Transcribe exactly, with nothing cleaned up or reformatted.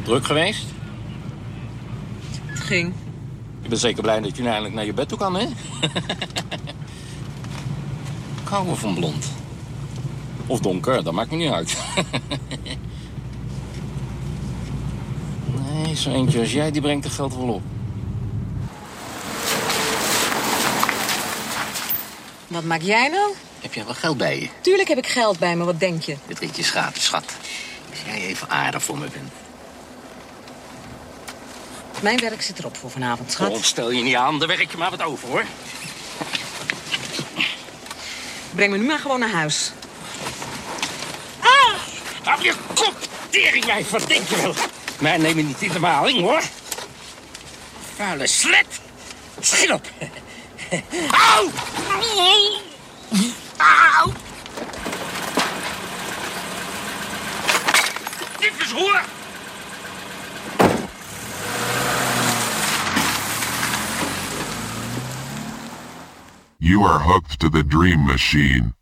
Druk geweest? Het ging. Ik ben zeker blij dat je nu eindelijk naar je bed toe kan, hè? Ik hou wel van blond. Of donker, dat maakt me niet uit. Nee, zo eentje als jij, die brengt het geld wel op. Wat maak jij nou? Heb jij wel geld bij je? Tuurlijk heb ik geld bij me, wat denk je? Dit weet je gratis, schat. Als jij even aardig voor me bent. Mijn werk zit erop voor vanavond, schat. Oh, stel je niet aan, daar werk je maar wat over, hoor. Breng me nu maar gewoon naar huis. Ah! Hou je kop, teringwijf, wat denk je wel? Mij neem je niet in de maling, hoor. Vuile slet. Schiet op. Au! Au! Dit is hoor! You are hooked to the dream machine.